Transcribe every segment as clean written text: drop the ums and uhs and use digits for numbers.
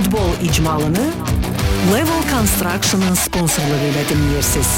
Futbol icmalını Level Construction'ın sponsorluğu ilə dinləyirsiniz.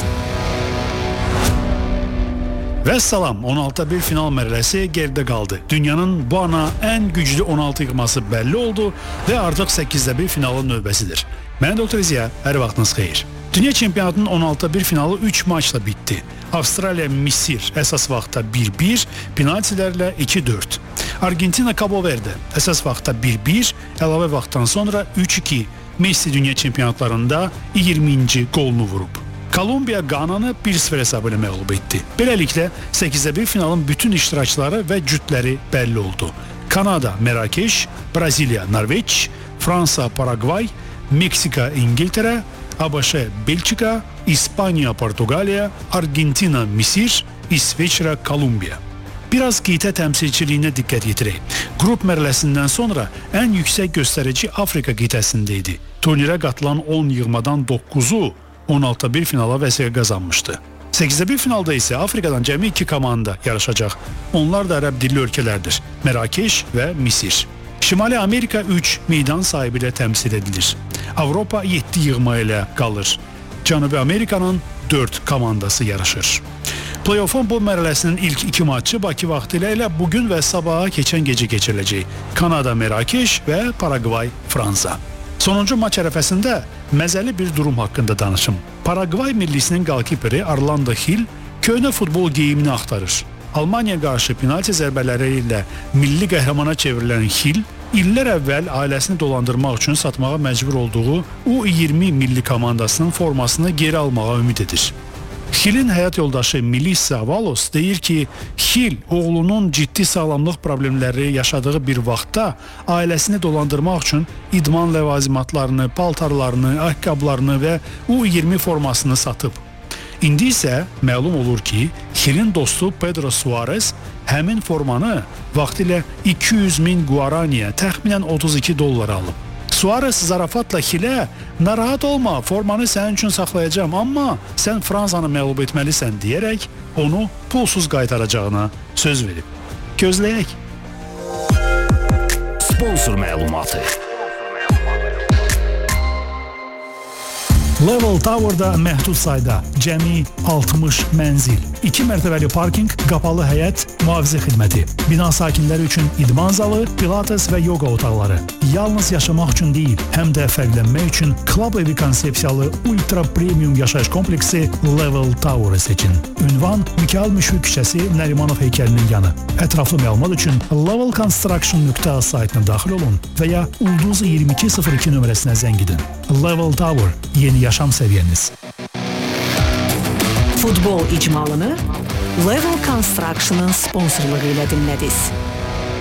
Və salam, 16-1 final mərhələsi geridə qaldı. Dünyanın bu ana ən güclü 16 yığması bəlli oldu və artıq 8-1 finalın növbəsidir. Mən Doktor Ziya, hər vaxtınız xeyir. Dünya çempionatının 16-1 finalı 3 maçla bitdi. Avstraliya Misir əsas vaxtda 1-1, penaltilərlə 2-4. Argentina Cabo Verde əsas vaxtda 1-1, əlavə vaxtdan sonra 3-2. Messi dünya çempionatlarında 20-ci qolunu vurub. Kolumbiya Qananı 1-0 hesabı ilə məğlub etdi. Beləliklə 8-1 finalın bütün iştirakçıları və cütləri bəlli oldu. Kanada Mərakeş, Braziliya Norveç, Fransa Paragvay, Meksika İngiltərə, ABŞ Belçika, İspaniya Portuqaliya, Argentina Misir, İsveçrə Kolumbiya. Biraz qitə təmsilçiliyinə diqqət yetirək. Qrup mərhələsindən sonra ən yüksək göstərici Afrika qitəsində idi. Turnirə qatılan 10 yığmadan 9-u 16-1 finala vəsiqə qazanmışdı. 8-1 finalda isə Afrikadan cəmi 2 komanda yarışacaq. Onlar da ərəb dilli ölkələrdir. Mərakeş və Misir. Şimali Amerika 3 meydan sahibi ilə təmsil edilir. Avropa 7 yığma ilə qalır. Cənubi Amerikanın 4 komandası yarışır. Play-off'un bu mərhələsinin ilk 2 maçı Bakı vaxtı ilə bugün və sabaha keçən gecə keçiriləcək. Kanada Mərakeş və Paragvay Fransa. Sonuncu maç ərəfəsində məzəli bir durum haqqında danışım. Paragvay millisinin qalkiperi Arlando Hill köhnə futbol geyimini axtarır. Almaniya qarşı penalti zərbələri ilə milli qəhrəmana çevrilən Hill illər əvvəl ailəsini dolandırmaq üçün satmağa məcbur olduğu U20 milli komandasının formasını geri almağa ümid edir. Hill'in həyat yoldaşı Melissa Avalos deyir ki, Hill oğlunun ciddi sağlamlıq problemləri yaşadığı bir vaxtda ailəsini dolandırmaq üçün idman ləvazimatlarını, paltarlarını, ayaqqabılarını və U20 formasını satıb. İndi isə məlum olur ki, Hill'in dostu Pedro Suarez həmin formanı vaxtilə 200.000 guaraniyə, təxminən $32 alıb. Suarez zarafatla Hill'ə narahat olma, formanı sənin üçün saxlayacağım, amma sən Fransanı məğlub etməlisən deyərək onu pulsuz qaytaracağına söz verib. Gözləyək. Sponsor məlumatı. Level Tower'da məhdud sayda cəmi 60 mənzil, 2 mərtəbəli parking, qapalı həyət, mühafizə xidməti, bina sakinləri üçün idman zalı, pilates və yoga otaqları. Yalnız yaşamaq üçün deyil, həm də fərqlənmək üçün klub evi konsepsiyalı ultra premium yaşayış kompleksi Level Tower'ı seçin. Ünvan Mikayıl Müşfiq küçəsi Nərimanov heykəlinin yanı. Ətraflı məlumat üçün levelconstruction.a saytına daxil olun və ya Ulduz 2202 nömrəsinə zəng edin. Level Tower, yeni yaşam səviyyəniz. Futbol icmalını Level Construction'ın sponsorluğu ilə dinlədiniz.